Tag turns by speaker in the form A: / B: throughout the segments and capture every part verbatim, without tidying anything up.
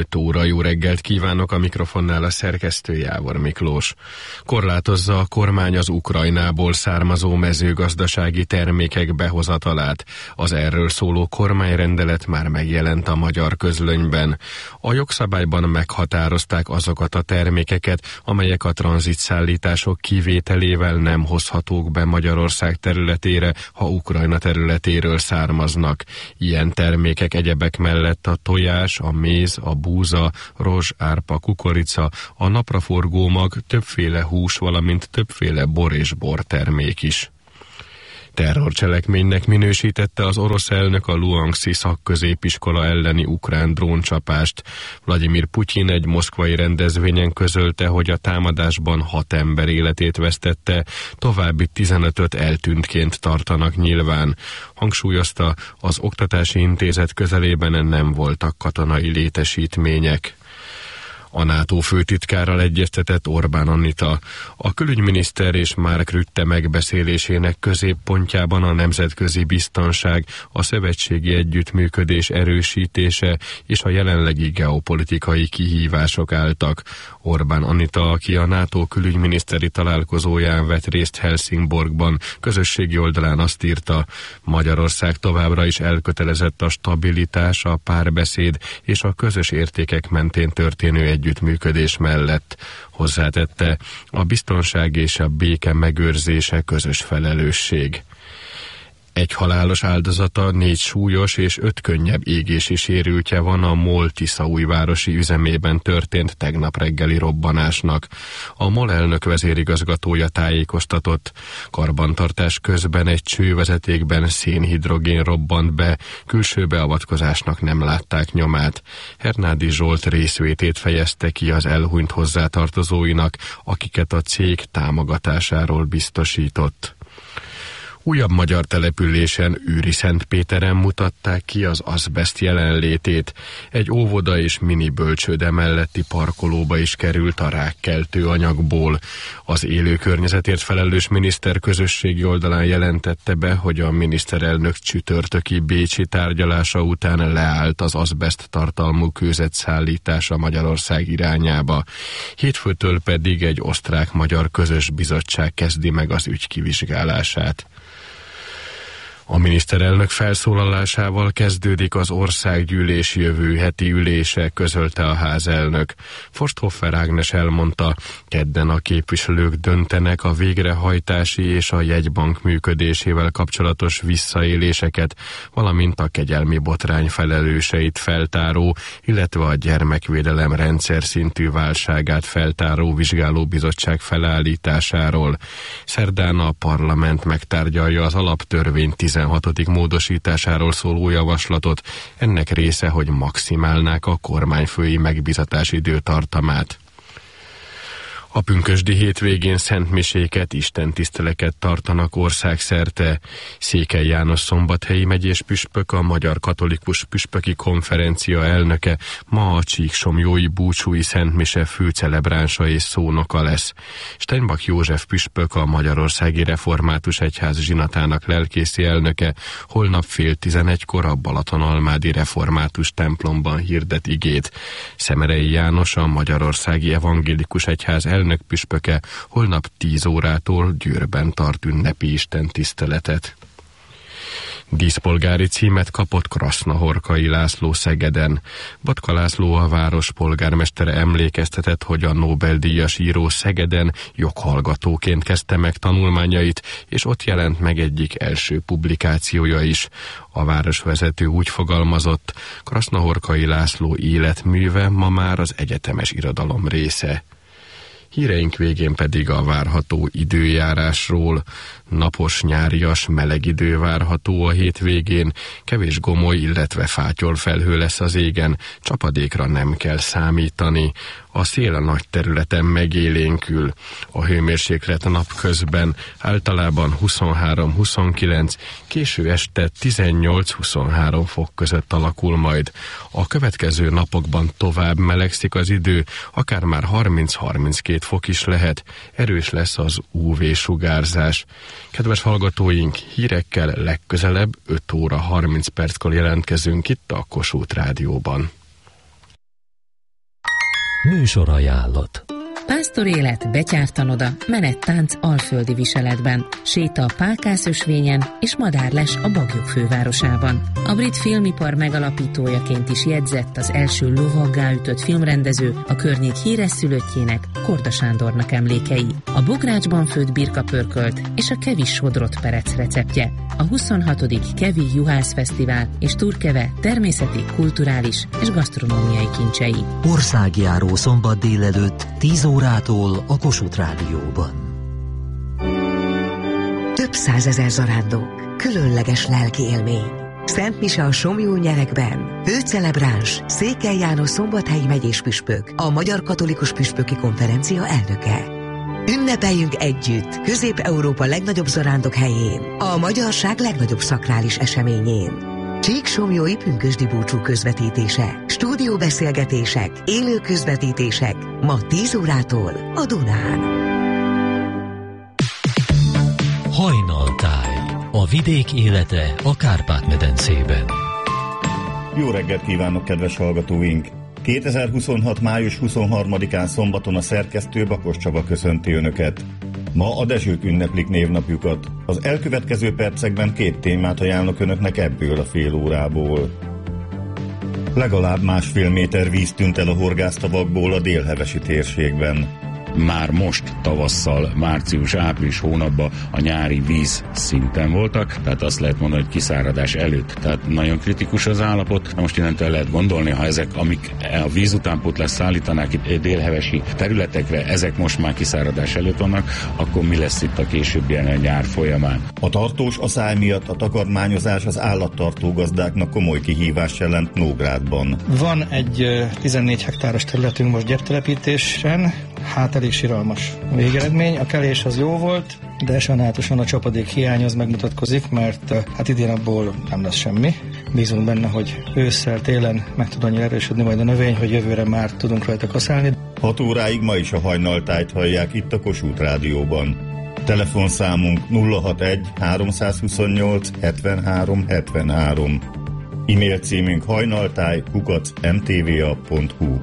A: öt óra. Jó reggelt kívánok, a mikrofonnál a szerkesztő Jávor Miklós. Korlátozza a kormány az Ukrajnából származó mezőgazdasági termékek behozatalát. Az erről szóló kormányrendelet már megjelent a magyar közlönyben. A jogszabályban meghatározták azokat a termékeket, amelyek a tranzitszállítások kivételével nem hozhatók be Magyarország területére, ha Ukrajna területéről származnak. Ilyen termékek egyebek mellett a tojás, a méz, a búza, rozs, árpa, kukorica, a napraforgó mag, többféle hús, valamint többféle bor és bortermék is. Terrorcselekménynek minősítette az orosz elnök a Luhanszki szakközépiskola elleni ukrán dróncsapást. Vladimir Putyin egy moszkvai rendezvényen közölte, hogy a támadásban hat ember életét vesztette, további tizenötöt eltűntként tartanak nyilván. Hangsúlyozta, az oktatási intézet közelében nem voltak katonai létesítmények. A NATO főtitkárral egyeztetett Orbán Anita. A külügyminiszter és Mark Rutte megbeszélésének középpontjában a nemzetközi biztonság, a szövetségi együttműködés erősítése és a jelenlegi geopolitikai kihívások álltak. Orbán Anita, aki a NATO külügyminiszteri találkozóján vett részt Helsingborgban, közösségi oldalán azt írta, Magyarország továbbra is elkötelezett a stabilitás, a párbeszéd és a közös értékek mentén történő együttműködés mellett. Hozzátette, a biztonság és a béke megőrzése közös felelősség. Egy halálos áldozata, négy súlyos és öt könnyebb égési sérültje van a MOL tiszaújvárosi üzemében történt tegnap reggeli robbanásnak. A MOL elnök vezérigazgatója tájékoztatott, karbantartás közben egy csővezetékben szénhidrogén robbant be, külső beavatkozásnak nem látták nyomát. Hernádi Zsolt részvétét fejezte ki az elhunyt hozzátartozóinak, akiket a cég támogatásáról biztosított. Újabb magyar településen, Űriszentpéteren mutatták ki az azbeszt jelenlétét. Egy óvoda és mini bölcsőde melletti parkolóba is került a rákkeltő anyagból. Az élő környezetért felelős miniszter közösségi oldalán jelentette be, hogy a miniszterelnök csütörtöki bécsi tárgyalása után leállt az azbeszt tartalmú kőzet szállítása Magyarország irányába. Hétfőtől pedig egy osztrák-magyar közös bizottság kezdi meg az ügy kivizsgálását. A miniszterelnök felszólalásával kezdődik az országgyűlés jövő heti ülése, közölte a házelnök. Forsthoffer Ágnes elmondta, kedden a képviselők döntenek a végrehajtási és a jegybank működésével kapcsolatos visszaéléseket, valamint a kegyelmi botrány felelőseit feltáró, illetve a gyermekvédelem rendszer szintű válságát feltáró vizsgálóbizottság felállításáról. Szerdán a parlament megtárgyalja az alaptörvény tizenhatodik módosításáról szóló javaslatot. Ennek része, hogy maximálnák a kormányfői megbízatási időtartamát. A pünkösdi hétvégén szentmiséket, istentiszteleket tartanak országszerte. Székely János szombathelyi megyés püspök, a Magyar Katolikus Püspöki Konferencia elnöke ma a csíksomjói búcsúi szentmise főcelebránsa és szónoka lesz. Steinbach József püspök, a Magyarországi Református Egyház zsinatának lelkészi elnöke holnap fél tizenegykor a Balatonalmádi Református templomban hirdet igét. Szemerei János, a Magyarországi Evangélikus Egyház elnöke elnök püspöke holnap tíz órától Győrben tart ünnepi istentiszteletet. Díszpolgári címet kapott Krasznahorkai László Szegeden. Batka László, a város polgármestere emlékeztetett, hogy a Nobel-díjas író Szegeden joghallgatóként kezdte meg tanulmányait, és ott jelent meg egyik első publikációja is. A városvezető úgy fogalmazott, Krasznahorkai László életműve ma már az egyetemes irodalom része. Híreink végén pedig a várható időjárásról. Napos, nyárias, meleg idő várható a hétvégén, kevés gomoly, illetve fátyol felhő lesz az égen, csapadékra nem kell számítani. A szél a nagy területen megélénkül. A hőmérséklet napközben általában huszonhárom-huszonkilenc, késő este tizennyolc-huszonhárom fok között alakul majd. A következő napokban tovább melegszik az idő, akár már harminc-harminckét fok is lehet, erős lesz az ú vé-sugárzás. Kedves hallgatóink, hírekkel legközelebb öt óra harminc perckor jelentkezünk itt a Kossuth Rádióban.
B: Műsor ajánlott.
C: Pásztor élet, betyártanoda, menettánc alföldi viseletben, séta a Pálkászösvényen és madárles a Baglyok fővárosában. A brit filmipar megalapítójaként is jegyzett az első lovaggá ütött filmrendező, a környék híres szülöttjének, Korda Sándornak emlékei. A bográcsban főtt birkapörkölt és a kevi sodrott perec receptje. A huszonhatodik Kevi Juhász Fesztivál és Turkeve természeti, kulturális és gasztronómiai kincsei.
B: Országjáró szombat délelőtt tíz órától a Kossuth Rádióban.
D: Több százezer zarándok, különleges lelki élmény. Szent Mise a Somlyó-nyerekben. Főcelebráns Székely János szombathelyi megyés püspök, a Magyar Katolikus Püspöki Konferencia elnöke. Ünnepeljünk együtt Közép-Európa legnagyobb zarándok helyén, a magyarság legnagyobb szakrális eseményén. Csíksomlyói pünkösdi búcsú közvetítése, stúdióbeszélgetések, élő közvetítések, ma tíz órától a Dunán.
B: Hajnaltáj, a vidék élete a Kárpát-medencében.
E: Jó reggelt kívánok, kedves hallgatóink! kétezer-huszonhat. május huszonharmadikán szombaton a szerkesztő Bakos Csaba köszönti Önöket. Ma a Dezsők ünneplik névnapjukat. Az elkövetkező percekben két témát ajánlok Önöknek ebből a fél órából. Legalább másfél méter víz tűnt el a horgásztavakból a délhevesi térségben.
F: Már most tavasszal, március-április hónapban a nyári víz szinten voltak, tehát azt lehet mondani, hogy kiszáradás előtt. Tehát nagyon kritikus az állapot. Most innentől lehet gondolni, ha ezek, amik a víz utánpótlást szállítanák itt délhevesi területekre, ezek most már kiszáradás előtt vannak, akkor mi lesz itt a későbbien a nyár folyamán?
E: A tartós aszály miatt a takarmányozás az állattartó gazdáknak komoly kihívást jelent Nógrádban.
G: Van egy tizennégy hektáros területünk most gyeptelepítésen, hát elég siralmas végeredmény. A kelés az jó volt, de sajnálatosan a csapadék hiány az megmutatkozik, mert hát idén abból nem lesz semmi. Bízunk benne, hogy ősszel, télen meg tud annyira erősödni majd a növény, hogy jövőre már tudunk rajta kaszálni.
E: hat óráig ma is a hajnaltájt hallják itt a Kossuth Rádióban. Telefonszámunk nulla hatvanegy háromszázhuszonnyolc hetvenhárom hetvenhárom. E-mail címünk hajnaltáj kukac em té vé á pont hú.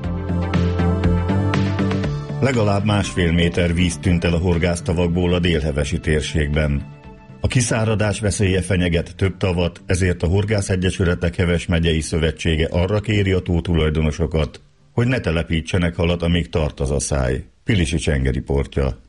E: Legalább másfél méter víz tűnt el a horgásztavakból a délhevesi térségben. A kiszáradás veszélye fenyeget több tavat, ezért a Horgászegyesületek Heves megyei szövetsége arra kéri a tó tulajdonosokat, hogy ne telepítsenek halat, amíg tart az aszály. Pilisi Csenge riportja.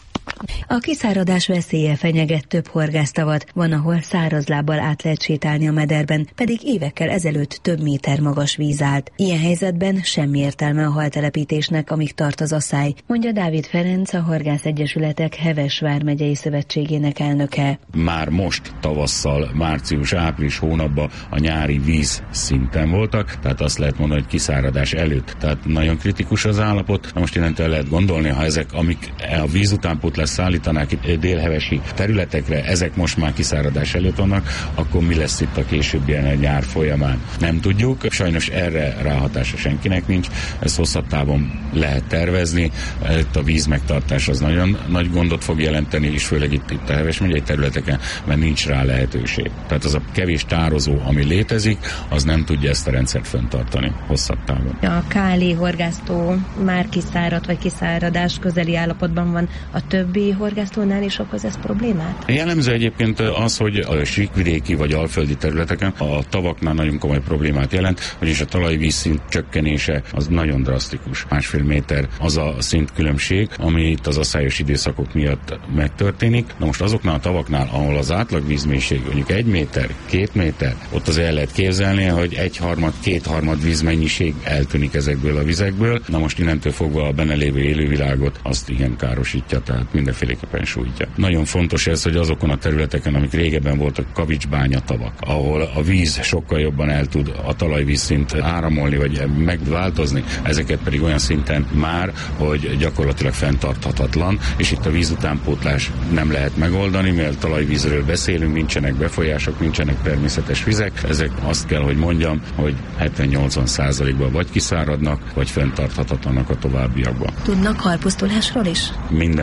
H: A kiszáradás veszélye fenyeget több horgásztavat, van, ahol szárazlábbal át lehet sétálni a mederben, pedig évekkel ezelőtt több méter magas víz állt. Ilyen helyzetben semmi értelme a haltelepítésnek, amíg tart az aszály, mondja Dávid Ferenc, a Horgászegyesületek Heves vármegyei szövetségének elnöke.
F: Már most tavasszal, március-április hónapban a nyári víz szinten voltak, tehát azt lehet mondani, hogy kiszáradás előtt. Tehát nagyon kritikus az állapot. Most innentől lehet gondolni, ha ezek, amik a víz utánpótlást szállítanák itt délhevesi területekre, ezek most már kiszáradás előtt vannak, akkor mi lesz itt a későbbien a nyár folyamán? Nem tudjuk, sajnos erre ráhatása senkinek nincs, ezt hosszabb távon lehet tervezni, itt a víz megtartás az nagyon nagy gondot fog jelenteni, és főleg itt, itt a Heves megyei területeken, mert nincs rá lehetőség. Tehát az a kevés tározó, ami létezik, az nem tudja ezt a rendszert fenntartani hosszabb távon.
H: A Káli horgásztó már kiszáradt vagy kiszáradás közeli állapotban van, a többi horgásztónál is okoz ez problémát?
F: Jellemző egyébként az, hogy a síkvidéki vagy alföldi területeken a tavaknál nagyon komoly problémát jelent, vagyis a talajvízszint csökkenése az nagyon drasztikus. Másfél méter az a szintkülönbség, ami itt az aszályos időszakok miatt megtörténik. Na most azoknál a tavaknál, ahol az átlag vízmélység mondjuk egy méter, két méter, ott azért el lehet képzelni, hogy egyharmad, kétharmad vízmennyiség eltűnik ezekből a vizekből. Na most innentől fogva a benne lévő élővilágot azt igen károsítja, tehát mindenféleképpen sújtja. Nagyon fontos ez, hogy azokon a területeken, amik régebben voltak kavicsbánya tavak, ahol a víz sokkal jobban el tud a talajvízszint áramolni, vagy megváltozni, ezeket pedig olyan szinten már, hogy gyakorlatilag fenntarthatatlan, és itt a vízutánpótlás nem lehet megoldani, mert talajvízről beszélünk, nincsenek befolyások, nincsenek természetes vizek, ezek azt kell, hogy mondjam, hogy hetven-nyolcvan százalékban vagy kiszáradnak, vagy fenntarthatatlanak a továbbiakban.
H: Tudnak halpusztulásról is?
F: Mindenféleképp.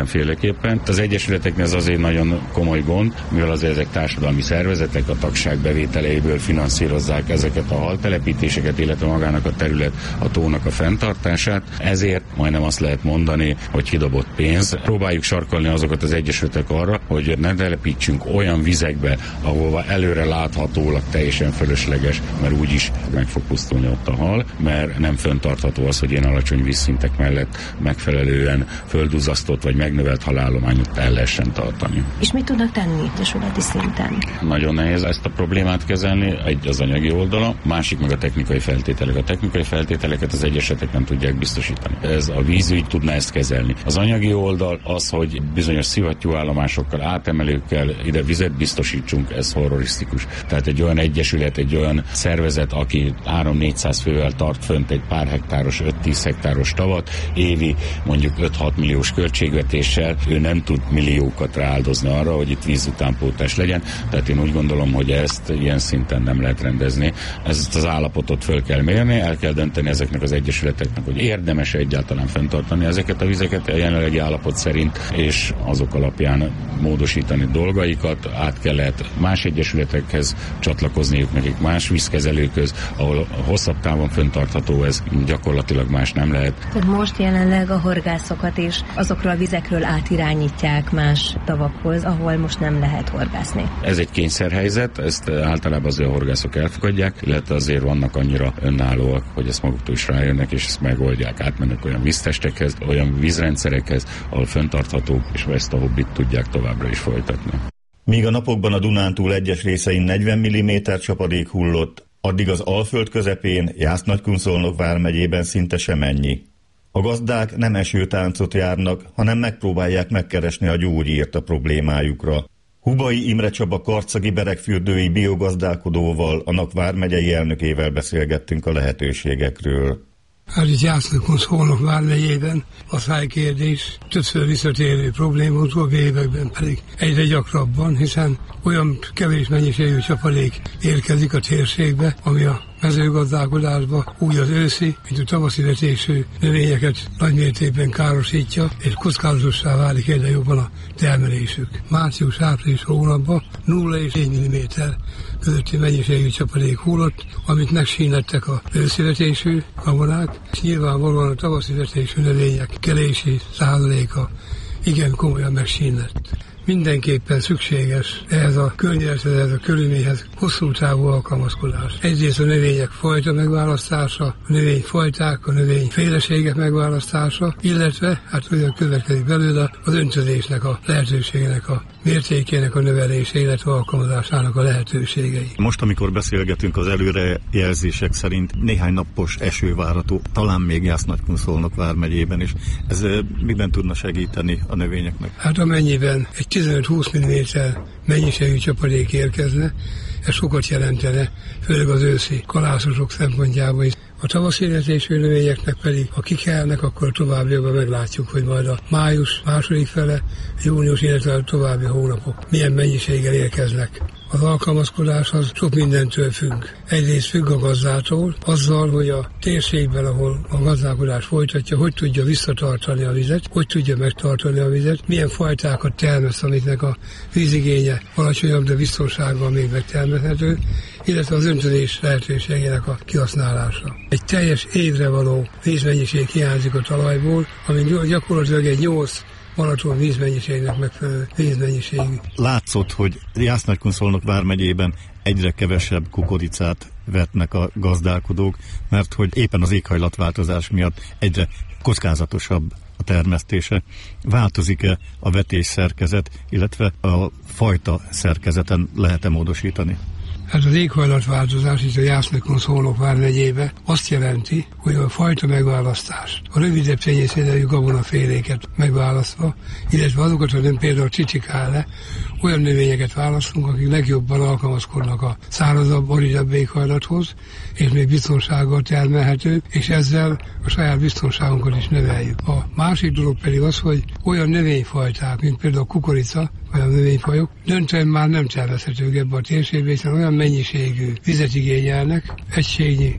F: szépen. Az egyesületeknél ez azért nagyon komoly gond, mivel azért ezek társadalmi szervezetek, a tagság bevételeiből finanszírozzák ezeket a haltelepítéseket, illetve magának a terület, a tónak a fenntartását. Ezért majdnem azt lehet mondani, hogy kidobott pénz. Próbáljuk sarkalni azokat az egyesületek arra, hogy ne telepítsünk olyan vizekbe, ahol előre láthatólag teljesen fölösleges, mert úgyis meg fog pusztulni ott a hal, mert nem fenntartható az, hogy ilyen alacsony vízszintek mellett megfelelően földduzzasztott vagy megnövelt halállományot el lehessen tartani.
H: És mit tudnak tenni testületi szinten?
F: Nagyon nehéz ezt a problémát kezelni, egy az anyagi oldala, másik meg a technikai feltételek. A technikai feltételeket az egyesetek nem tudják biztosítani. Ez a vízügy tudná ezt kezelni. Az anyagi oldal az, hogy bizonyos szivattyúállomásokkal, átemelőkkel ide vizet biztosítsunk, ez horrorisztikus. Tehát egy olyan egyesület, egy olyan szervezet, aki három-négyszáz fővel tart fönt egy pár hektáros, öt-tíz hektáros tavat, évi mondjuk öt-hat milliós költségvetéssel, ő nem tud milliókat rááldozni arra, hogy itt vízutánpótlás legyen. Tehát én úgy gondolom, hogy ezt ilyen szinten nem lehet rendezni. Ezt az állapotot föl kell mérni, el kell dönteni ezeknek az egyesületeknek, hogy érdemes egyáltalán fenntartani ezeket a vizeket a jelenlegi állapot szerint, és azok alapján módosítani dolgaikat, át kellett más egyesületekhez csatlakozniuk, nekik más vízkezelőköz, ahol hosszabb távon fenntartható ez, gyakorlatilag más nem lehet.
H: Tehát most jelenleg a horgászokat is azokról a vizekről átirányítják más tavakhoz, ahol most nem lehet horgászni.
F: Ez egy kényszerhelyzet, ezt általában azért a horgászok elfogadják, illetve azért vannak annyira önállóak, hogy ezt maguktól is rájönnek, és ezt megoldják, átmennek olyan víztestekhez, olyan vízrendszerekhez, ahol fenntarthatók, és ezt a hobbit tudják továbbra is folytatni.
E: Míg a napokban a Dunántúl egyes részein negyven milliméter csapadék hullott, addig az Alföld közepén, Jász-Nagykun-Szolnok vármegyében szinte semennyi. A gazdák nem esőtáncot járnak, hanem megpróbálják megkeresni a gyógyírt a problémájukra. Hubai Imre Csaba karcagi beregfürdői biogazdálkodóval, annak vármegyei elnökével beszélgettünk a lehetőségekről.
I: Hát itt Jász-Nagykun-Szolnok vármegyében a szájkérdés többször visszatérő probléma, utóbbi években pedig egyre gyakrabban, hiszen olyan kevés mennyiségű csapadék érkezik a térségbe, ami a mezőgazdálkodásba úgy az őszi, mint a tavaszi vetésű növényeket nagymértékben károsítja, és kockázatossá válik egyre jobban a termelésük. Március-április hónapban nulla és négy milliméter közötti mennyiségű csapadék hullott, amit megsínlettek a őszi vetésű gabonák, és nyilvánvalóan a tavaszi vetésű növények kelési százaléka igen komolyan megsínlett. Mindenképpen szükséges ehhez a környezethez, ehhez a körülményhez hosszú távú alkalmazkodás. Egyrészt a növények fajta megválasztása, a növényfajták, a növényféleségek megválasztása, illetve hát olyan következik belőle az öntözésnek a lehetőségének a mértékének a növelése, illetve alkalmazásának a lehetőségei.
E: Most, amikor beszélgetünk, az előrejelzések szerint néhány napos eső várható, talán még Jász-Nagykun-Szolnok vármegyében is. Ez miben tudna segíteni a növényeknek?
I: Hát amennyiben egy tizenöt-húsz milliméter mennyiségű csapadék érkezne, ez sokat jelentene, főleg az őszi kalászosok szempontjából is. A tavaszi vetésű növényeknek pedig, ha kikelnek, akkor továbbiakban meglátjuk, hogy majd a május második fele, június, illetve a további hónapok milyen mennyiséggel érkeznek. Az alkalmazkodás az sok mindentől függ. Egyrészt függ a gazdától, azzal, hogy a térségben, ahol a gazdálkodás folytatja, hogy tudja visszatartani a vizet, hogy tudja megtartani a vizet, milyen fajtákat termesz, amiknek a vízigénye alacsonyabb, de biztonsággal még megtermelhető, illetve az öntözés lehetőségének a kihasználása. Egy teljes évre való vízmennyiség hiányzik a talajból, ami gyakorlatilag egy nyolc Balaton vízmennyiségnek megfelelő vízmennyiségű.
E: Látszott, hogy Jász-Nagykun-Szolnok vármegyében egyre kevesebb kukoricát vetnek a gazdálkodók, mert hogy éppen az éghajlatváltozás miatt egyre kockázatosabb a termesztése. Változik-e a vetés szerkezet, illetve a fajta szerkezeten lehet-e módosítani?
I: Hát az éghajlatváltozás itt a Jász-Nagykun-Szolnok vármegyébe azt jelenti, hogy a fajta megválasztást, a rövidebb tenyészidejű gabonaféléket megválasztva, illetve azokat, hogy nem például csicsikále, olyan növényeket választunk, akik legjobban alkalmazkodnak a szárazabb, aridabb éghajlathoz, és még biztonsággal termelhető, és ezzel a saját biztonságunkat is növeljük. A másik dolog pedig az, hogy olyan növényfajták, mint például a kukorica, vagy a növényfajok, döntően már nem termeszhetők ebbe a térségbe, hiszen olyan mennyiségű vizet igényelnek, egységnyi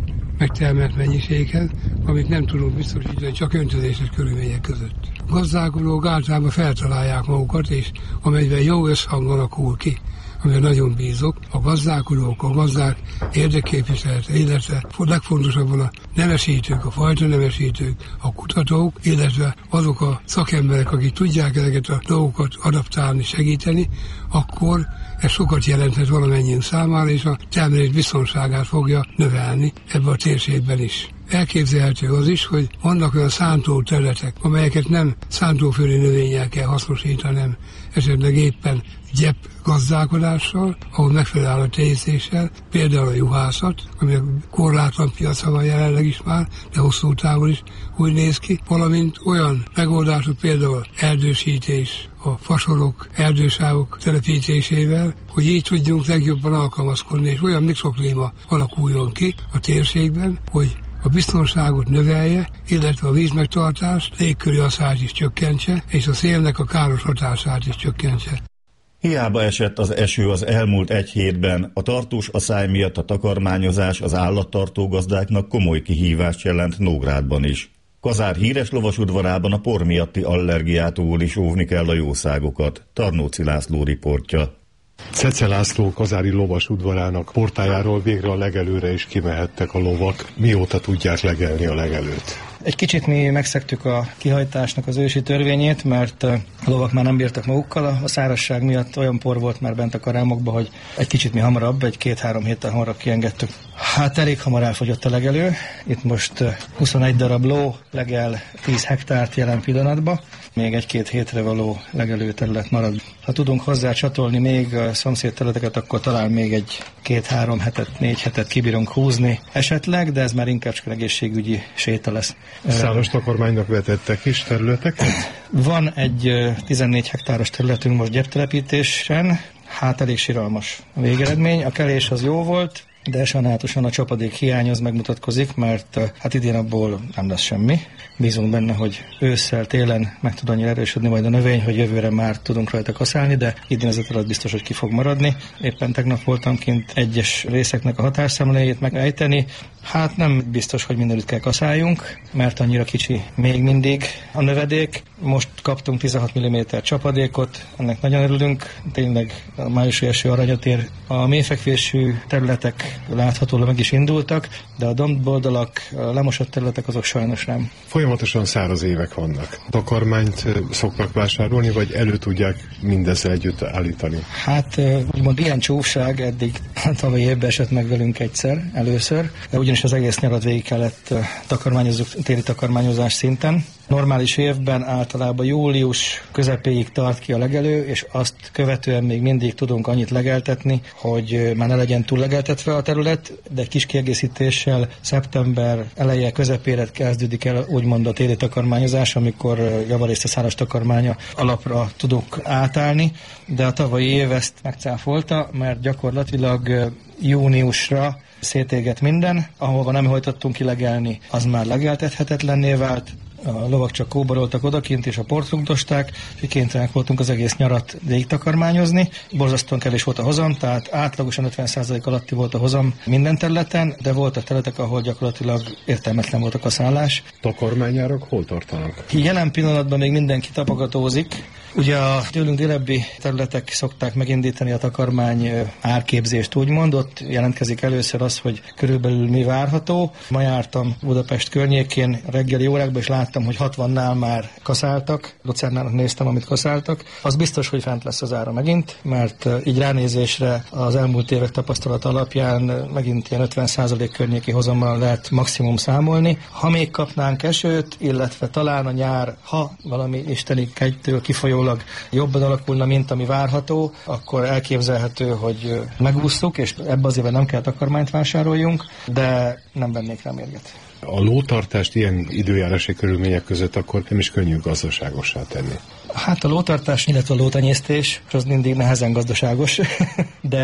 I: megtermelt mennyiséghez, amit nem tudunk biztosítani csak öntözéses körülmények között. A gazdálkodók általában feltalálják magukat, és amelyben jó összhang alakul ki, amivel nagyon bízok, a gazdálkodók, a gazdák érdekképviselete, illetve legfontosabban a nemesítők, a fajta nemesítők, a kutatók, illetve azok a szakemberek, akik tudják ezeket a dolgokat adaptálni, segíteni, akkor ez sokat jelenthet valamennyiünk számára, és a termelés biztonságát fogja növelni ebben a térségben is. Elképzelhető az is, hogy vannak olyan szántó területek, amelyeket nem szántóföldi növényel kell hasznosítani, hanem esetleg éppen gyep gazdálkodással, ahol megfelel a tenyésztéssel, például a juhászat, ami a korlátlan piaca van jelenleg is már, de hosszú távon is úgy néz ki, valamint olyan megoldások, például erdősítés, a fasorok, erdősávok telepítésével, hogy így tudjunk legjobban alkalmazkodni, és olyan mikroklíma alakuljon ki a térségben, hogy a biztonságot növelje, illetve a vízmegtartást, légköri asszályt is csökkentse, és a szélnek a káros hatását is csökkentse.
E: Hiába esett az eső az elmúlt egy hétben, a tartós asszály miatt a takarmányozás az állattartó gazdáknak komoly kihívást jelent Nógrádban is. Kazár híres lovasudvarában a por miatti allergiától is óvni kell a jószágokat. Tarnóci László riportja.
J: Cece László kazári lovasudvarának portájáról végre a legelőre is kimehettek a lovak. Mióta tudják legelni a legelőt?
G: Egy kicsit mi megszegtük a kihajtásnak az ősi törvényét, mert a lovak már nem bírtak magukkal. A szárazság miatt olyan por volt már bent a karámokba, hogy egy kicsit mi hamarabb, egy két-három héttel hamarabb kiengedtük. Hát elég hamar elfogyott a legelő. Itt most huszonegy darab ló legel tíz hektárt jelen pillanatban. Még egy-két hétre való legelő terület marad. Ha tudunk hozzá csatolni még a szomszéd területeket, akkor talán még egy két-három hetet, négy hetet kibírunk húzni esetleg, de ez már inkább csak egészségügyi séta lesz.
J: Szálas takarmánynak vetettek is területeket?
G: Van egy tizennégy hektáros területünk most gyeptelepítésen, hát elég siralmas a végeredmény. A kelés az jó volt, de sajnálatosan a csapadék hiány az megmutatkozik, mert hát idén abból nem lesz semmi. Bízunk benne, hogy ősszel, télen meg tud annyira erősödni majd a növény, hogy jövőre már tudunk rajta kaszálni, de idén ez a terület biztos, hogy ki fog maradni. Éppen tegnap voltam kint egyes részeknek a hatásszámláját megejteni. Hát nem biztos, hogy mindenütt kell kaszáljunk, mert annyira kicsi még mindig a növedék. Most kaptunk tizenhat milliméter csapadékot, ennek nagyon örülünk. Tényleg a májusi eső aranyat ér. A mélyfekvésű területek láthatólag meg is indultak, de a dombboldalak, a lemosott területek azok sajnos nem.
J: Folyamatosan száraz évek vannak. Takarmányt szoktak vásárolni, vagy elő tudják mindezzel együtt állítani?
G: Hát úgymond ilyen csúfság eddig tavalyi évben esett meg velünk egyszer, először, de ugyanis az egész nyarat végig kellett takarmányozzuk, téli takarmányozás szinten. Normális évben általában július közepéig tart ki a legelő, és azt követően még mindig tudunk annyit legeltetni, hogy már ne legyen túl legeltetve a terület, de kis kiegészítéssel szeptember eleje közepére kezdődik el úgymond a téli takarmányozás, amikor javarészt a száraz takarmánya alapra tudunk átállni, de a tavalyi év ezt megcáfolta, mert gyakorlatilag júniusra szétégett minden, ahova nem hajtottunk ki legelni, az már legeltethetetlenné vált. A lovak csak kóboroltak odakint, és a port rugdosták, és kénytelenek voltunk az egész nyarat végig takarmányozni. Borzasztóan kevés volt a hozam, tehát átlagosan ötven százalék alatti volt a hozam minden területen, de voltak területek, ahol gyakorlatilag értelmetlen volt a kaszállás.
J: Takarmányárak hol tartanak?
G: Jelen pillanatban még mindenki tapogatózik. Ugye a tőlünk délebbi területek szokták megindítani a takarmány árképzést, úgymond. Ott jelentkezik először az, hogy körülbelül mi várható. Ma jártam Budapest környékén reggeli órákban, és láttam, hogy hatvannál már kaszáltak. Lucernának néztem, amit kaszáltak. Az biztos, hogy fent lesz az ára megint, mert így ránézésre az elmúlt évek tapasztalat alapján megint ilyen ötven százalék környéki hozammal lehet maximum számolni. Ha még kapnánk esőt, illetve talán a nyár, ha valami isteni kegytől kifolyó jobban alakulna, mint ami várható, akkor elképzelhető, hogy megúsztuk, és ebbe az évben nem kell takarmányt vásároljunk, de nem vennék rá mérget.
J: A lótartást ilyen időjárási körülmények között akkor nem is könnyű gazdaságossá tenni.
G: Hát a lótartás, illetve a lótenyésztés az mindig nehezen gazdaságos, de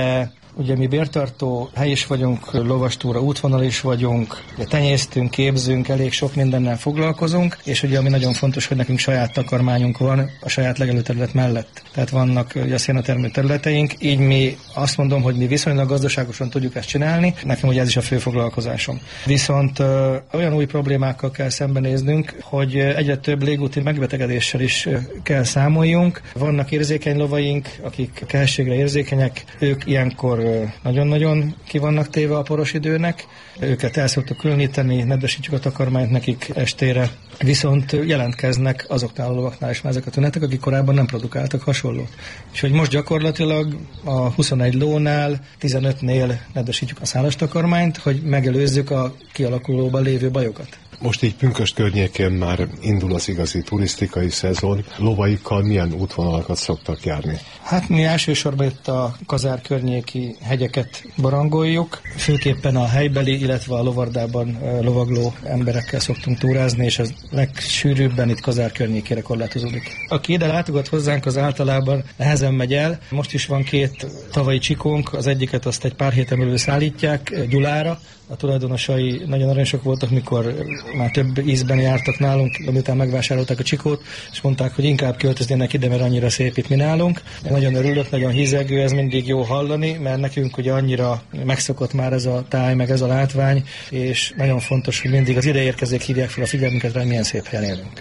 G: Ugye mi bértartó hely is vagyunk, lovastúra útvonal is vagyunk, tenyésztünk, képzünk, elég sok mindennel foglalkozunk, és ugye ami nagyon fontos, hogy nekünk saját takarmányunk van a saját legelőterület mellett. Tehát vannak ugye a szénatermő területeink, így mi azt mondom, hogy mi viszonylag gazdaságosan tudjuk ezt csinálni, nekem ugye ez is a fő foglalkozásom. Viszont ö, olyan új problémákkal kell szembenéznünk, hogy egyre több légúti megbetegedéssel is kell számoljunk. Vannak érzékeny lovaink, akik kehességre érzékenyek, ők ilyenkor nagyon-nagyon ki vannak téve a poros időnek, őket el szoktuk különíteni, nedvesítjük a takarmányt nekik estére, viszont jelentkeznek azoknál a lovaknál is már ezek a tünetek, akik korábban nem produkáltak hasonlót. Úgyhogy most gyakorlatilag a huszonegy lónál, tizenötnél nedvesítjük a szálas takarmányt, hogy megelőzzük a kialakulóban lévő bajokat.
J: Most így Pünkösd környékén már indul az igazi turisztikai szezon. Lovaikkal milyen útvonalakat szoktak járni?
G: Hát mi elsősorban itt a Kazár környéki hegyeket barangoljuk, főképpen a helybeli, illetve a lovardában lovagló emberekkel szoktunk túrázni, és az legsűrűbben itt Kazár környékére korlátozódik. Aki ide látogat hozzánk, az általában nehezen megy el. Most is van két tavalyi csikónk, az egyiket azt egy pár héten belül szállítják Gyulára. A tulajdonosai nagyon aranyosak voltak, mikor már több ízben jártak nálunk, amitán megvásárolták a csikót, és mondták, hogy inkább költöznének ide, mert annyira szép itt mi nálunk. Én nagyon örülök, nagyon hízelgő, ez mindig jó hallani, mert nekünk ugye annyira megszokott már ez a táj, meg ez a látvány, és nagyon fontos, hogy mindig az ideérkezők hívják fel a figyelmünket rá, milyen szép helyen élünk.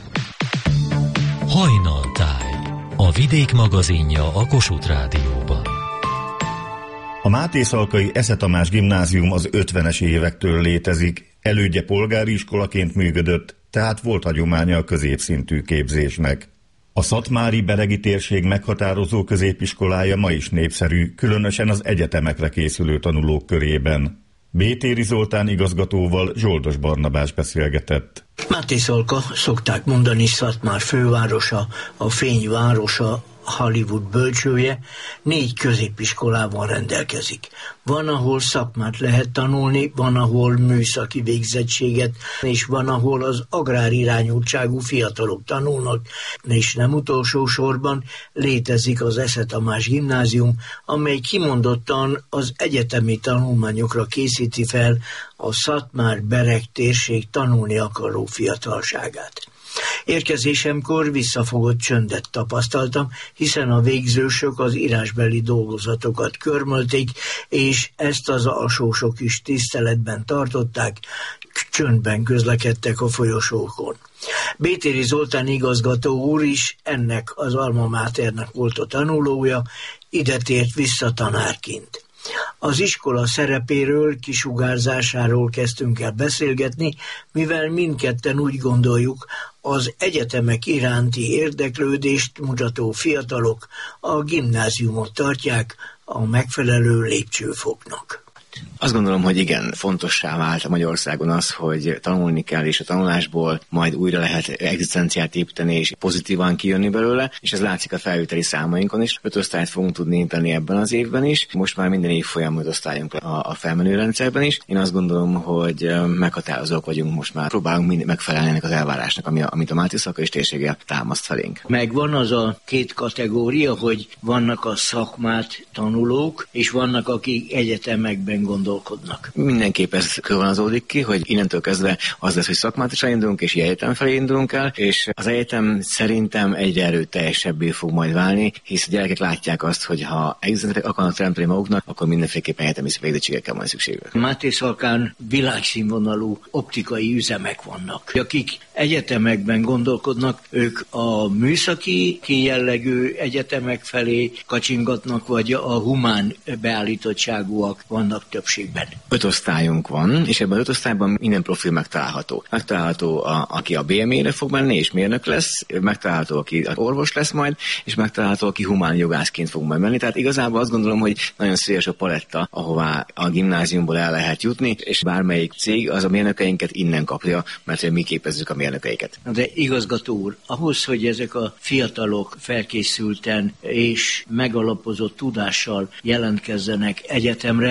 B: Hajnaltáj, a Vidék magazinja a Kossuth Rádióban.
E: A Mátészalkai Esze Tamás Gimnázium az ötvenes évektől létezik, elődje polgári iskolaként működött, tehát volt hagyománya a középszintű képzésnek. A szatmári beregi térség meghatározó középiskolája ma is népszerű, különösen az egyetemekre készülő tanulók körében. Bétéri Zoltán igazgatóval Zsoldos Barnabás beszélgetett.
K: Mátészalka, szokták mondani, Szatmár fővárosa, a fényvárosa, Hollywood bölcsője, négy középiskolával rendelkezik. Van, ahol szakmát lehet tanulni, van, ahol műszaki végzettséget, és van, ahol az agrárirányultságú fiatalok tanulnak, és nem utolsó sorban létezik az Esze Tamás Gimnázium, amely kimondottan az egyetemi tanulmányokra készíti fel a Szatmár-Bereg térség tanulni akaró fiatalságát. Érkezésemkor visszafogott csöndet tapasztaltam, hiszen a végzősök az írásbeli dolgozatokat körmölték, és ezt az alsósok is tiszteletben tartották, csöndben közlekedtek a folyosókon. Bétéri Zoltán igazgató úr is ennek az alma maternek volt a tanulója, ide tért vissza tanárként. Az iskola szerepéről, kisugárzásáról kezdtünk el beszélgetni, mivel mindketten úgy gondoljuk, az egyetemek iránti érdeklődést mutató fiatalok a gimnáziumot tartják a megfelelő lépcsőfoknak.
L: Azt gondolom, hogy igen, fontossá vált Magyarországon az, hogy tanulni kell, és a tanulásból majd újra lehet egzisztenciát építeni, és pozitívan kijönni belőle, és ez látszik a felvételi számainkon is. Öt osztályt fogunk tudni építeni ebben az évben is. Most már minden év folyam öt osztályunk a, a felmenő rendszerben is. Én azt gondolom, hogy meghatározók vagyunk most már. Próbálunk mind megfelelni ennek az elvárásnak, ami, amit a Mátészalka és térsége támaszt felénk.
K: Megvan az a két kategória, hogy vannak a szakmát tanulók, és vannak, akik egyetemekben gondolkodnak.
L: Mindenképp ez körvonalazódik ki, hogy innentől kezdve az lesz, hogy szakmát is elindulunk, és egyetem felé indulunk el, és az egyetem szerintem egyre erőteljesebbé fog majd válni, hisz a gyerekek látják azt, hogy ha egzisztenciát akarnak teremteni maguknak, akkor mindenféleképpen egyetemi végzettségekkel van szükségük.
K: Mátészalkán világszínvonalú optikai üzemek vannak. Akik egyetemekben gondolkodnak, ők a műszaki jellegű egyetemek felé kacsingatnak, vagy a humán beállítottságúak vannak többségben.
L: Öt osztályunk van, és ebben öt osztályban minden profil megtalálható. Megtalálható, a, aki a bé em é-re fog menni, és mérnök lesz, megtalálható, aki orvos lesz majd, és megtalálható, aki humán jogászként fog majd menni. Tehát igazából azt gondolom, hogy nagyon széles a paletta, ahová a gimnáziumból el lehet jutni, és bármelyik cég az a mérnökeinket innen kapja, mert mi képezzük a mérnökeiket.
K: De igazgató úr, ahhoz, hogy ezek a fiatalok felkészülten és megalapozott tudással jelentkezzenek egyetemre, ahhoz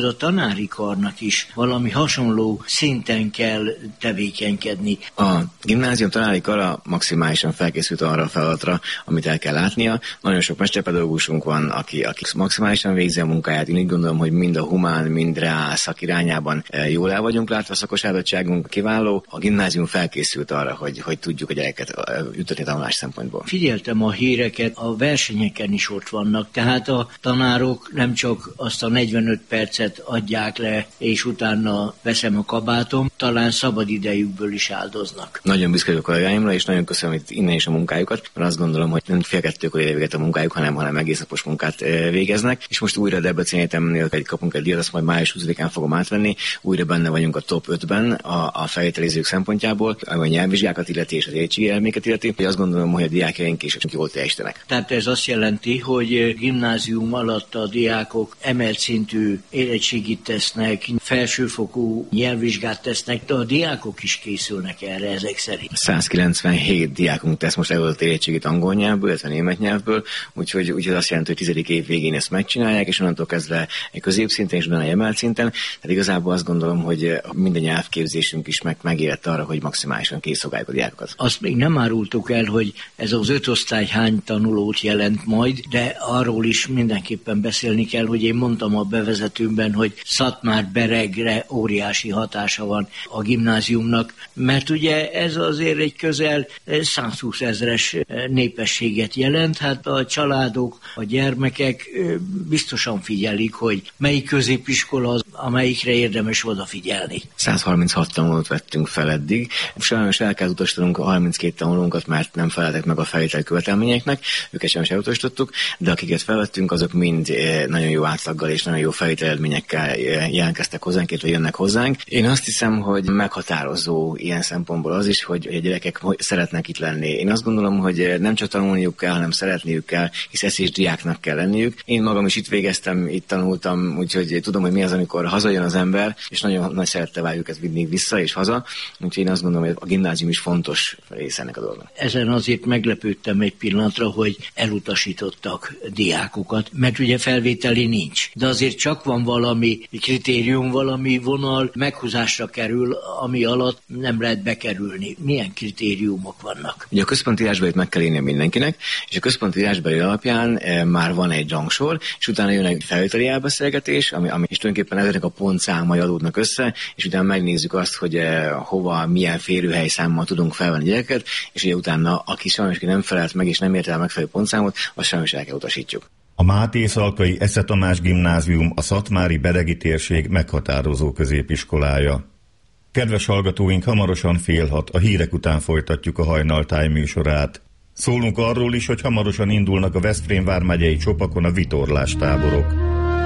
K: a tanári karnak is valami hasonló szinten kell tevékenykedni.
L: A gimnázium tanári kara maximálisan felkészült arra a feladatra, amit el kell látnia. Nagyon sok mesterpedagógusunk van, aki, aki maximálisan végzi a munkáját. Én így gondolom, hogy mind a humán, mind reál szak irányában jól el vagyunk látva, a szakos áldottságunk kiváló. A gimnázium felkészült arra, hogy, hogy tudjuk a gyereket jutatni tanulás szempontból.
K: Figyeltem a híreket, a versenyeken is ott vannak, tehát a tanárok nem csak azt a negyvenöt percet adják le, és utána veszem a kabátom, talán szabad idejükből is áldoznak.
L: Nagyon büszke vagyok a kollégáimra, és nagyon köszönöm itt innen is a munkájukat, mert azt gondolom, hogy nem fél kettőkor ér véget a munkájuk, hanem, hanem egész napos munkát végeznek, és most újra Debreceni Egyetemnél egy kapunk egy díjat, azt majd május huszadikán fogom átvenni, újra benne vagyunk a top ötben a, a felvételizők szempontjából, a nyelvvizsgákat illeti és az érettségi elméket illeti, hogy azt gondolom, hogy a diákjaink is jól teljesítenek.
K: Tehát ez azt jelenti, hogy gimnázium alatt a diákok emelt szintű érettségit tesznek, felsőfokú nyelvvizsgát tesznek, de a diákok is készülnek erre ezek szerint.
L: százkilencvenhét diákunk tesz most előtt érettségit angol nyelvből, illetve német nyelvből, úgyhogy, úgyhogy azt jelenti, hogy tizedik év végén ezt megcsinálják, és onnantól kezdve egy középszinten és utána egy emelt szinten. Tehát igazából azt gondolom, hogy minden nyelvképzésünk is meg, megérett arra, hogy maximálisan készolgáljuk a diákokat.
K: Azt még nem árultuk el, hogy ez az öt osztály hány tanulót jelent majd, de arról is mindenképpen beszélni kell, hogy én mondtam a bevezetőmben, hogy Szatmár-Beregre óriási hatása van a gimnáziumnak, mert ugye ez azért egy közel százhúsz ezres népességet jelent, hát a családok, a gyermekek biztosan figyelik, hogy melyik középiskola az, amelyikre érdemes odafigyelni.
L: százharminchat tanulót vettünk fel eddig. Sajnos el kell utasítanunk a harminckét tanulónkat, mert nem feleltek meg a felvételi követelményeknek, őket sem elutasítottuk, de akiket felvettünk, azok mind nagyon jó átlaggal és nagyon jó felvételi eredményekkel jelentkeztek hozzánk, illetve jönnek hozzánk. Én azt hiszem, hogy meghatározó ilyen szempontból az is, hogy a gyerekek szeretnek itt lenni. Én azt gondolom, hogy nem csak tanulniuk kell, hanem szeretniük kell, hisz eszés diáknak kell lenniük. Én magam is itt végeztem, itt tanultam, úgyhogy tudom, hogy mi az, amikor hazajön az ember, és nagyon nagy szeretettel várjuk ezt vinni vissza és haza. Úgyhogy én azt gondolom, hogy a gimnázium is fontos része ennek a dolognak.
K: Ezen azért meglepődtem egy pillanatra, hogy elutasítottak diákokat, mert ugye felvételi nincs. De azért csak van valami kritérium, valami vonal meghúzásra kerül, ami alatt nem lehet bekerülni. Milyen kritériumok vannak?
L: Ugye a központi írásbelit meg kell írni mindenkinek, és a központi írásbeli alapján e, már van egy rangsor, és utána jön egy felvételi elbeszélgetés, ami, ami és tulajdonképpen ezeknek a pontszámai adódnak össze, és utána megnézzük azt, hogy e, hova, milyen férőhelyszámmal tudunk felvenni gyereket, és ugye utána, aki sajnos nem felelt meg, és nem ért el megfelelő pontszámot, azt sajnos el kell utasítjuk.
E: A Máté-Szalkai Esze Tamás Gimnázium a szatmári beregi térség meghatározó középiskolája. Kedves hallgatóink, hamarosan fél hat, a hírek után folytatjuk a Hajnaltáj műsorát. Szólunk arról is, hogy hamarosan indulnak a Veszprém vármegyei csopakon a vitorlástáborok.